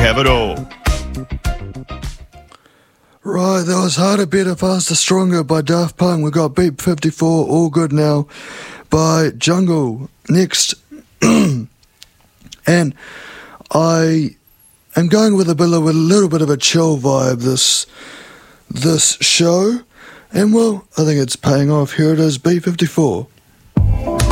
have it all. Right, that was Harder, Better, Faster, Stronger by Daft Punk. We got Beat 54, All Good Now by Jungle. Next, and I am going with a little bit of a chill vibe this show, and well, I think it's paying off. Here it is, B54.